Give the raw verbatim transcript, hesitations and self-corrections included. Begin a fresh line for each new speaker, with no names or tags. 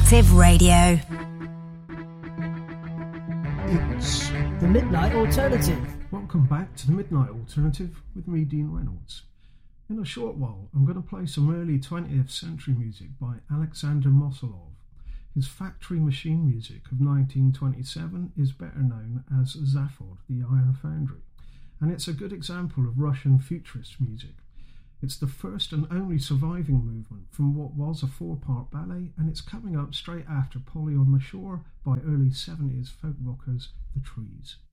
Alternative Radio.
It's the Midnight Alternative.
Welcome back to the Midnight Alternative with me, Dean Reynolds. In a short while, I'm going to play some early twentieth century music by Alexander Mosolov. His Factory Machine music of nineteen twenty-seven is better known as Zaphod, the Iron Foundry, and it's a good example of Russian futurist music. It's the first and only surviving movement from what was a four-part ballet, and it's coming up straight after Polly on the Shore by early seventies folk rockers The Trees.